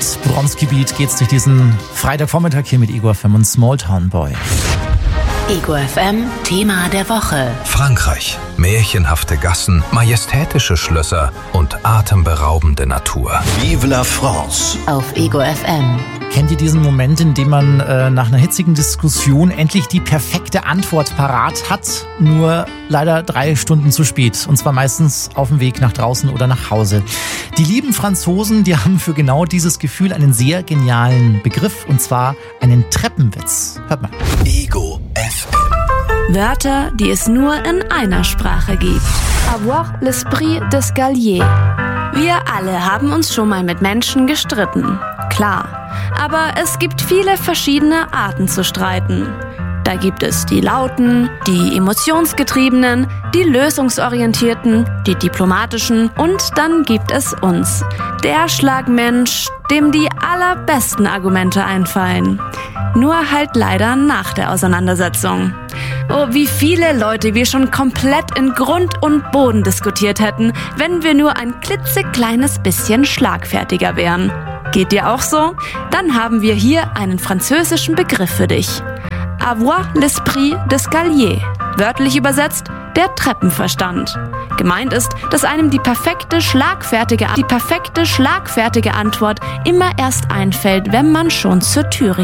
Bronzegebiet geht's durch diesen Freitagvormittag hier mit Ego FM und Smalltown Boy. Ego FM, Thema der Woche. Frankreich. Märchenhafte Gassen, majestätische Schlösser und atemberaubende Natur. Vive la France. Auf Ego FM. Kennt ihr diesen Moment, in dem man nach einer hitzigen Diskussion endlich die perfekte Antwort parat hat, nur leider 3 Stunden zu spät, und zwar meistens auf dem Weg nach draußen oder nach Hause? Die lieben Franzosen, die haben für genau dieses Gefühl einen sehr genialen Begriff, und zwar einen Treppenwitz. Hört mal. Ego FM. Wörter, die es nur in einer Sprache gibt. Avoir l'esprit d'escalier. Wir alle haben uns schon mal mit Menschen gestritten. Klar. Aber es gibt viele verschiedene Arten zu streiten. Da gibt es die Lauten, die Emotionsgetriebenen, die Lösungsorientierten, die Diplomatischen und dann gibt es uns. Der Schlagmensch, dem die allerbesten Argumente einfallen. Nur halt leider nach der Auseinandersetzung. Oh, wie viele Leute wir schon komplett in Grund und Boden diskutiert hätten, wenn wir nur ein klitzekleines bisschen schlagfertiger wären. Geht dir auch so? Dann haben wir hier einen französischen Begriff für dich. Avoir l'esprit d'escalier. Wörtlich übersetzt, der Treppenverstand. Gemeint ist, dass einem die perfekte schlagfertige Antwort immer erst einfällt, wenn man schon zur Türe